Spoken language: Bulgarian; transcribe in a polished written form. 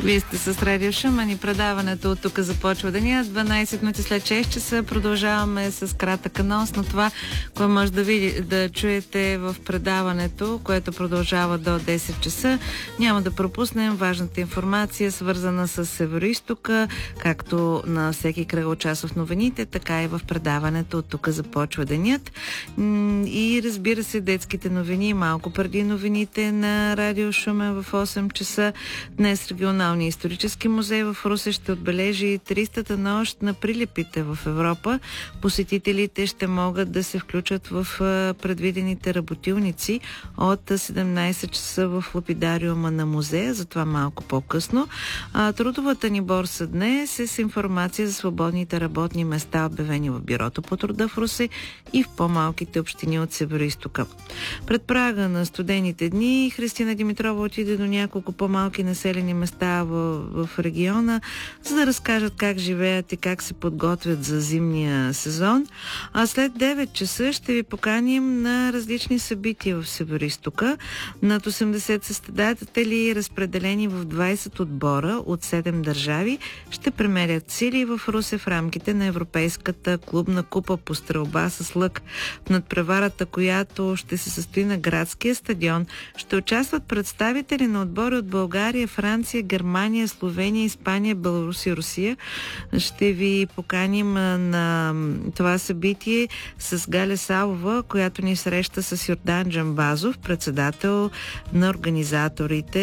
Вие сте с Радио Шумен и предаването от тук започва деня. 12 минути след 6 часа продължаваме с кратък анонс на това, което може да чуете в предаването, което продължава до 10 часа. Няма да пропуснем важната информация, свързана с Североизтока, както на всеки кръгочасов новините, така и в предаването от тук започва денят. И разбира се, детските новини малко преди новините на Радио Шумен в 8 часа. Днес Регионалния исторически музей в Русе ще отбележи 300-та нощ на прилепите в Европа. Посетителите ще могат да се включат в предвидените работилници от 17 часа в лапидариума на музея, затова малко по-късно. Трудовата ни борса днес е с информация за свободните работни места, обявени в Бюрото по труда в Русе и в по-малките общини от Североизтока. Пред прага на студените дни Христина Димитрова отиде до няколко по-малки населени места в региона, за да разкажат как живеят и как се подготвят за зимния сезон. А след 9 часа ще ви поканим на различни събития в Североизтока. Над 80 състезатели, разпределени в 20 отбора от 7 държави, ще премерят сили в Русе в рамките на Европейската клубна купа по стрелба с лък. В надпреварата, която ще се състои на градския стадион, ще участват представители на отбори от България, Франция, Германия, Словения, Испания, Беларус и Русия. Ще ви поканим на това събитие с Галя Савова, която ни среща с Йордан Джамбазов, председател на организаторите